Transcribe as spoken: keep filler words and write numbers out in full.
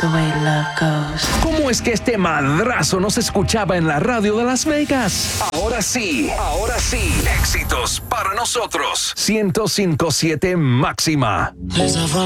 The way love goes. ¿Cómo es que este madrazo no se escuchaba en la radio de Las Vegas? Ahora sí, ahora sí. Éxitos para nosotros. ciento cinco punto siete Máxima.